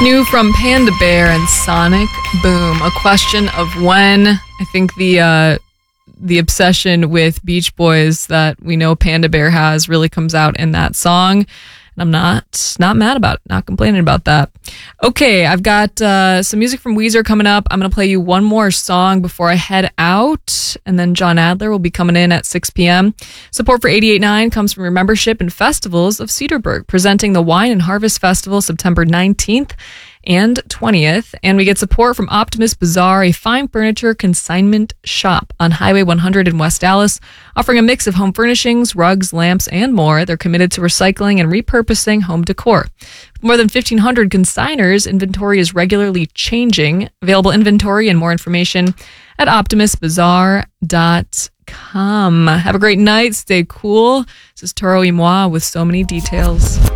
New from Panda Bear and Sonic Boom. A question of when. I think the obsession with Beach Boys that we know Panda Bear has really comes out in that song. And I'm not mad about it, not complaining about that. Okay, I've got some music from Weezer coming up. I'm going to play you one more song before I head out, and then John Adler will be coming in at 6 p.m. Support for 88.9 comes from your membership in Festivals of Cedarburg, presenting the Wine and Harvest Festival September 19th and 20th. And we get support from Optimus Bazaar, a fine furniture consignment shop on Highway 100 in West Dallas, offering a mix of home furnishings, rugs, lamps, and more. They're committed to recycling and repurposing home decor. With more than 1,500 consigners, inventory is regularly changing. Available inventory and more information at optimusbazaar.com. Have a great night. Stay cool. This is Toro y Moi with So Many Details.